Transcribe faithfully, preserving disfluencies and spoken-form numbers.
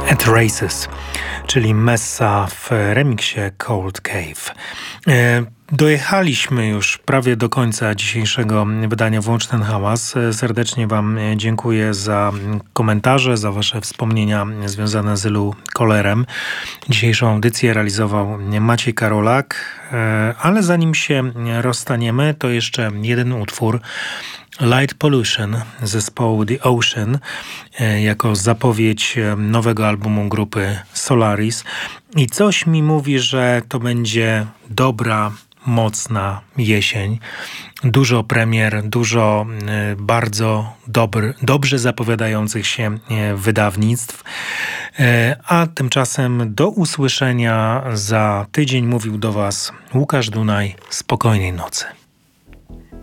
at Races, czyli Messa w remiksie Cold Cave. Dojechaliśmy już prawie do końca dzisiejszego wydania Włącz ten hałas. Serdecznie Wam dziękuję za komentarze, za Wasze wspomnienia związane z Elu Kollerem. Dzisiejszą audycję realizował Maciej Karolak, ale zanim się rozstaniemy, to jeszcze jeden utwór. Light Pollution zespołu The Ocean jako zapowiedź nowego albumu grupy Solaris. I coś mi mówi, że to będzie dobra, mocna jesień. Dużo premier, dużo bardzo dobry, dobrze zapowiadających się wydawnictw. A tymczasem do usłyszenia za tydzień. Mówił do Was Łukasz Dunaj. Spokojnej nocy.